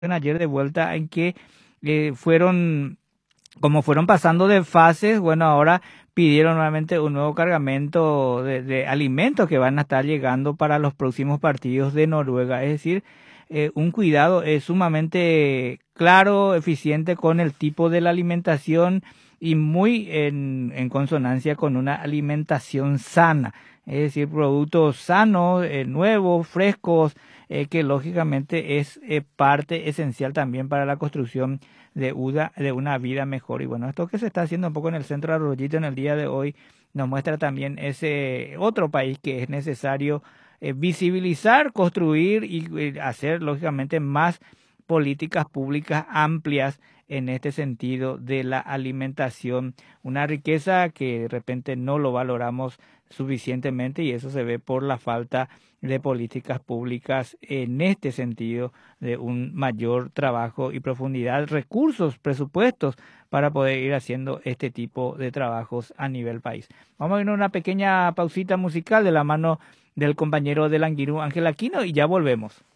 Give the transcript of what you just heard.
ayer de vuelta en que como fueron pasando de fases, bueno, ahora pidieron nuevamente un nuevo cargamento de alimentos que van a estar llegando para los próximos partidos de Noruega. Es decir, un cuidado sumamente claro, eficiente con el tipo de la alimentación y muy en consonancia con una alimentación sana. Es decir, productos sanos, nuevos, frescos, que lógicamente es parte esencial también para la construcción de una vida mejor. Y bueno, esto que se está haciendo un poco en el centro de Arroyito en el día de hoy nos muestra también ese otro país que es necesario visibilizar, construir y hacer lógicamente más políticas públicas amplias en este sentido de la alimentación, una riqueza que de repente no lo valoramos suficientemente y eso se ve por la falta de políticas públicas en este sentido, de un mayor trabajo y profundidad, recursos, presupuestos para poder ir haciendo este tipo de trabajos a nivel país. Vamos a ir a una pequeña pausita musical de la mano del compañero del Anguirú, Ángel Aquino, y ya volvemos.